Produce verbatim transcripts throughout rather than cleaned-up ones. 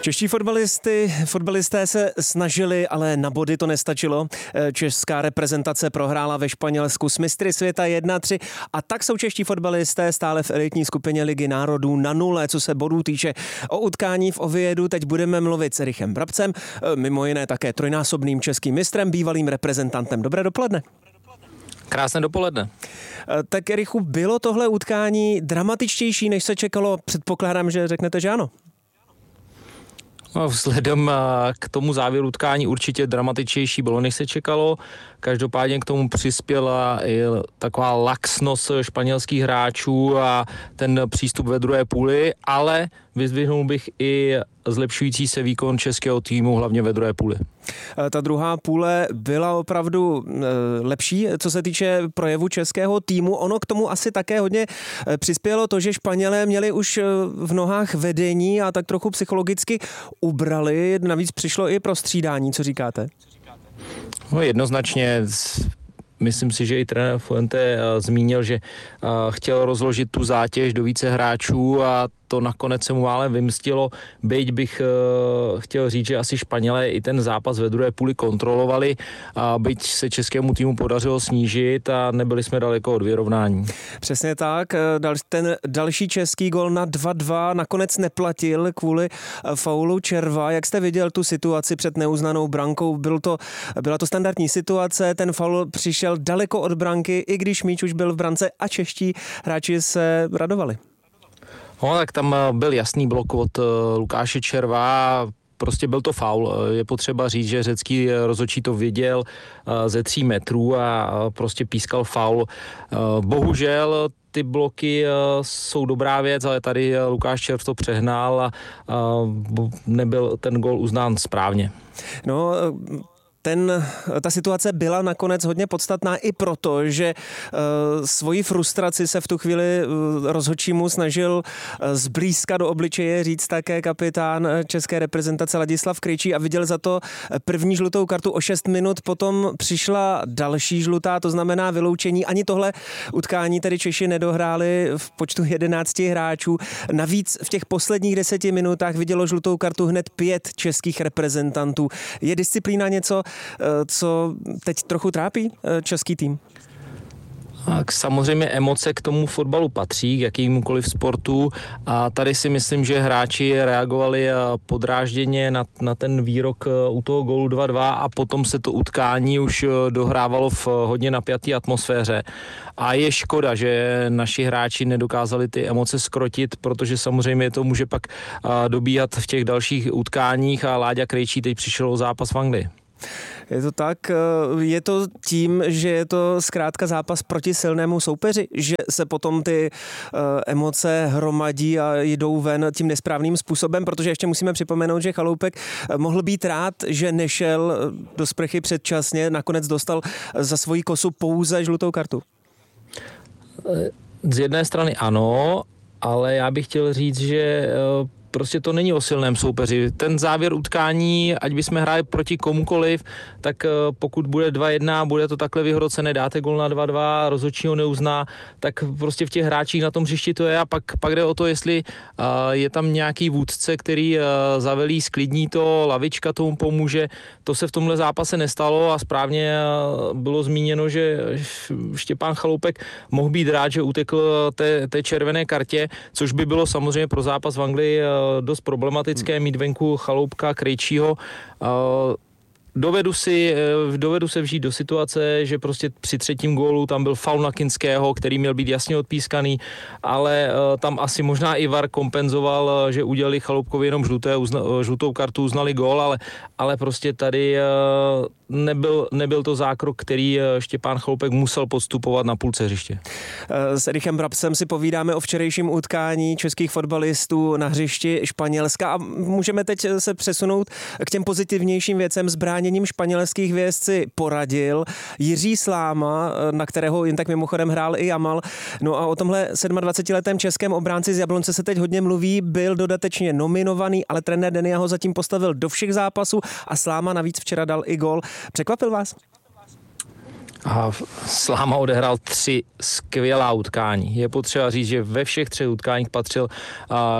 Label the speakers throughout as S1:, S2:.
S1: Čeští fotbalisty, fotbalisté se snažili, ale na body to nestačilo. Česká reprezentace prohrála ve Španělsku s mistry světa jedna tři a tak jsou čeští fotbalisté stále v elitní skupině Ligy národů na nule, co se bodů týče. O utkání v Oviedu teď budeme mluvit s Richem Brabcem, mimo jiné také trojnásobným českým mistrem, bývalým reprezentantem. Dobré dopoledne.
S2: Krásné dopoledne.
S1: Tak Richu, bylo tohle utkání dramatičtější, než se čekalo? Předpokládám, že řeknete, že ano.
S2: No, vzhledem k tomu závěru utkání určitě dramatičtější bylo, než se čekalo. Každopádně k tomu přispěla i taková laxnost španělských hráčů a ten přístup ve druhé půli, ale vyzdvihnul bych i zlepšující se výkon českého týmu, hlavně ve druhé půli.
S1: Ta druhá půle byla opravdu lepší, co se týče projevu českého týmu. Ono k tomu asi také hodně přispělo to, že Španělé měli už v nohách vedení a tak trochu psychologicky ubrali. Navíc přišlo i prostřídání, co říkáte?
S2: No, jednoznačně. Myslím si, že i trenér Fuente zmínil, že chtěl rozložit tu zátěž do více hráčů a to nakonec se mu málem vymstilo. Byť bych uh, chtěl říct, že asi Španělé i ten zápas ve druhé půli kontrolovali, a byť se českému týmu podařilo snížit a nebyli jsme daleko od vyrovnání.
S1: Přesně tak. Ten další český gol na dva dva nakonec neplatil kvůli faulu Červa. Jak jste viděl tu situaci před neuznanou brankou? Byl to, byla to standardní situace, ten faul přišel daleko od branky, i když míč už byl v brance a čeští hráči se radovali.
S2: No, tak tam byl jasný blok od Lukáše Červa, prostě byl to faul. Je potřeba říct, že řecký rozhodčí to viděl ze tří metrů a prostě pískal faul. Bohužel ty bloky jsou dobrá věc, ale tady Lukáš Červ to přehnal a nebyl ten gol uznán správně.
S1: No, Ten, ta situace byla nakonec hodně podstatná i proto, že uh, svoji frustraci se v tu chvíli uh, rozhodčímu snažil uh, zblízka do obličeje říct také kapitán české reprezentace Ladislav Krejčí a viděl za to první žlutou kartu o šest minut, potom přišla další žlutá, to znamená vyloučení. Ani tohle utkání tedy Češi nedohráli v počtu jedenácti hráčů. Navíc v těch posledních deseti minutách vidělo žlutou kartu hned pět českých reprezentantů. Je disciplína něco, co teď trochu trápí český tým?
S2: Tak samozřejmě emoce k tomu fotbalu patří, k jakýmukoliv sportu a tady si myslím, že hráči reagovali podrážděně na, na ten výrok u toho gólu dva dva a potom se to utkání už dohrávalo v hodně napjaté atmosféře. A je škoda, že naši hráči nedokázali ty emoce zkrotit, protože samozřejmě to může pak dobíhat v těch dalších utkáních a Láďa Krejčí teď přišel o zápas v Anglii.
S1: Je to tak, je to tím, že je to zkrátka zápas proti silnému soupeři, že se potom ty emoce hromadí a jdou ven tím nesprávným způsobem, protože ještě musíme připomenout, že Chaloupek mohl být rád, že nešel do sprchy předčasně, nakonec dostal za svoji kosu pouze žlutou kartu.
S2: Z jedné strany ano, ale já bych chtěl říct, že prostě to není o silném soupeři. Ten závěr utkání, ať bychom hráli proti komukoliv, tak pokud bude dva jedna, bude to takhle vyhrocené, dáte gol na dva dva, rozhodčí ho neuzná, tak prostě v těch hráčích na tom hřišti to je a pak, pak jde o to, jestli uh, je tam nějaký vůdce, který uh, zavelí, sklidní to, lavička tomu pomůže. To se v tomhle zápase nestalo a správně uh, bylo zmíněno, že Štěpán Chaloupek mohl být rád, že utekl té, té červené kartě, což by bylo samozřejmě pro zápas v Anglii uh, dost problematické mít venku Chaloupka, Krejčího. Dovedu si, dovedu se vžít do situace, že prostě při třetím gólu tam byl faul na Kinského, který měl být jasně odpískaný, ale tam asi možná i V A R kompenzoval, že udělali Chaloupkovi jenom žluté, uzna, žlutou kartu, uznali gól, ale, ale prostě tady nebyl, nebyl to zákrok, který Štěpán Chaloupek musel podstupovat na půlce hřiště.
S1: S Richem Brabcem si povídáme o včerejším utkání českých fotbalistů na hřišti Španělska a můžeme teď se přesunout k těm pozitivnějším věcem. Zbráněním španělských hvězd si poradil Jiří Sláma, na kterého jen tak mimochodem hrál i Jamal. No a o tomhle dvacetisedmiletém českém obránci z Jablonce se teď hodně mluví, byl dodatečně nominovaný, ale trenér Denia ho zatím postavil do všech zápasů a Sláma navíc včera dal i gól. Překvapil vás?
S2: A Sláma odehrál tři skvělá utkání. Je potřeba říct, že ve všech třech utkáních patřil k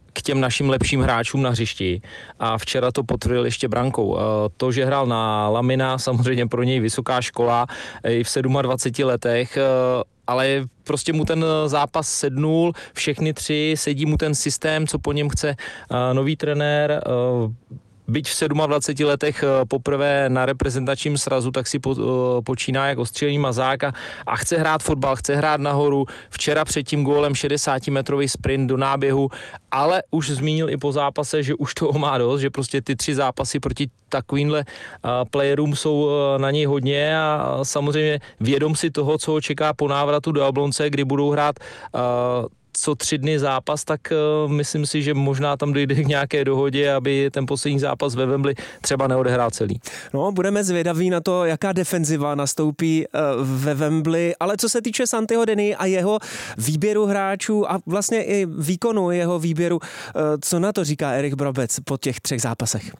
S2: k těm našim lepším hráčům na hřišti a včera to potvrdil ještě brankou. To, že hrál na Lamina, samozřejmě pro něj vysoká škola i v dvaceti sedmi letech, ale prostě mu ten zápas sednul, všechny tři, sedí mu ten systém, co po něm chce nový trenér. Byť v dvaceti sedmi letech poprvé na reprezentačním srazu, tak si po, počíná jak ostřílený mazák a, a chce hrát fotbal, chce hrát nahoru. Včera před tím gólem šedesátimetrový sprint do náběhu, ale už zmínil i po zápase, že už toho má dost, že prostě ty tři zápasy proti takovýmhle uh, playerům jsou uh, na něj hodně a samozřejmě vědom si toho, co ho čeká po návratu do Jablonce, kdy budou hrát uh, co tři dny zápas, tak uh, myslím si, že možná tam dojde k nějaké dohodě, aby ten poslední zápas ve Wembley třeba neodehrál celý.
S1: No, budeme zvědaví na to, jaká defenziva nastoupí uh, ve Wembley, ale co se týče Santiho Denny a jeho výběru hráčů a vlastně i výkonu jeho výběru, uh, co na to říká Erik Brabec po těch třech zápasech?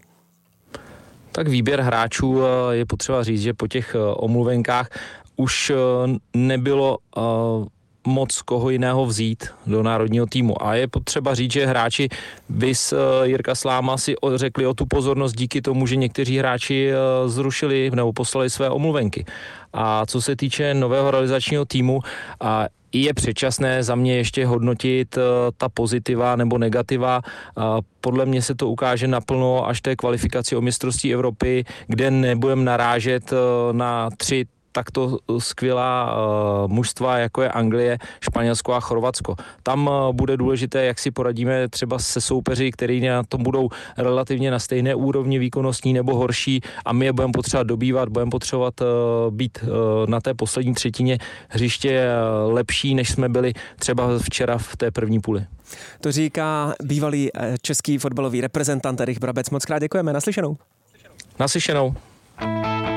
S2: Tak výběr hráčů uh, je potřeba říct, že po těch uh, omluvenkách už uh, nebylo uh, moc koho jiného vzít do národního týmu. A je potřeba říct, že hráči vys Jirka Sláma si řekli o tu pozornost díky tomu, že někteří hráči zrušili nebo poslali své omluvenky. A co se týče nového realizačního týmu, a je předčasné za mě ještě hodnotit ta pozitiva nebo negativa. Podle mě se to ukáže naplno až té kvalifikaci o mistrovství Evropy, kde nebudeme narážet na tři takto skvělá uh, mužstva, jako je Anglie, Španělsko a Chorvatsko. Tam uh, bude důležité, jak si poradíme třeba se soupeři, kteří na tom budou relativně na stejné úrovni výkonnostní nebo horší a my je budeme potřebovat dobývat, budeme potřebovat uh, být uh, na té poslední třetině hřiště uh, lepší, než jsme byli třeba včera v té první půli.
S1: To říká bývalý český fotbalový reprezentant Erik Brabec. Moc krát děkujeme. Naslyšenou.
S2: Naslyšenou.